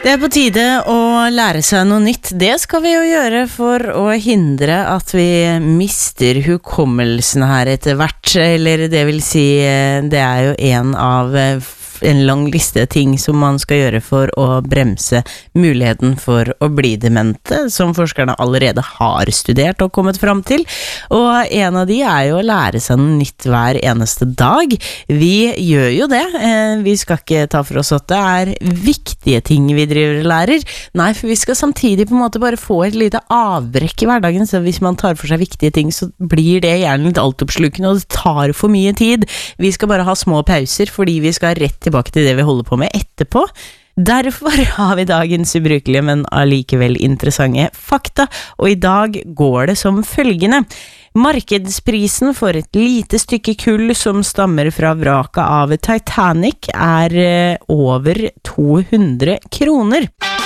Det på tide å lære seg noe nytt. Det skal vi jo gjøre for å hindre at vi mister hukommelsen her etter hvert. Eller det vil si, det jo en av en lang liste ting som man skal gjøre for å bremse muligheten for å bli demente, som forskerne allerede har studert og kommet fram til. Og en av de jo å lære seg noe nytt hver eneste dag. Vi gjør jo det. Vi skal ikke ta for oss at det viktige ting vi driver og lærer. Nei, for vi skal samtidig på en måte bare få et lite avbrekk i hverdagen, så hvis man tar for seg viktige ting, så blir det gjerne litt altoppslukende, og det tar for mye tid. Vi skal bare ha små pauser, fordi vi skal rett tilbake til det vi holder på med etterpå. Derfor har vi dagens ubrukelige, men allikevel interessante fakta, og i dag går det som følgende. Markedsprisen for et lite stykke kull som stammer fra vraket av Titanic over 200 kroner.